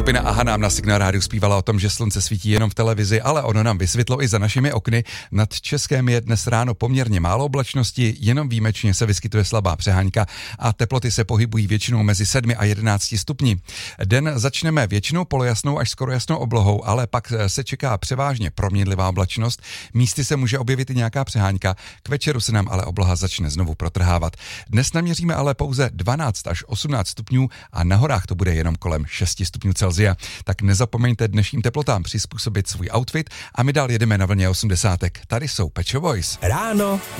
Skupina Aha nám na Signál Rádiu zpívala o tom, že slunce svítí jenom v televizi, ale ono nám vysvětlo i za našimi okny. Nad Českém je dnes ráno poměrně málo oblačnosti, jenom výjimečně se vyskytuje slabá přehánka a teploty se pohybují většinou mezi 7 a 11 stupni. Den začneme většinou polojasnou až skoro jasnou oblohou, ale pak se čeká převážně proměnlivá oblačnost. Místy se může objevit i nějaká přehánka, k večeru se nám ale obloha začne znovu protrhávat. Dnes naměříme ale pouze 12 až 18 stupňů a na horách to bude jenom kolem 6 stupňů Celsia. Tak nezapomeňte dnešním teplotám přizpůsobit svůj outfit a my dál jedeme na vlně 80. Tady jsou Pet Shop Boys. Ráno